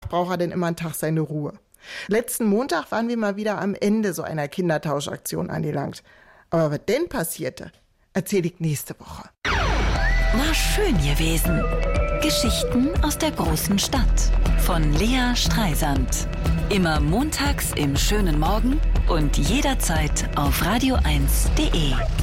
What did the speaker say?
braucht er denn immer einen Tag seine Ruhe. Letzten Montag waren wir mal wieder am Ende so einer Kindertauschaktion angelangt. Aber was denn passierte, erzähle ich nächste Woche. War schön gewesen. Geschichten aus der großen Stadt von Lea Streisand. Immer montags im schönen Morgen und jederzeit auf radio1.de.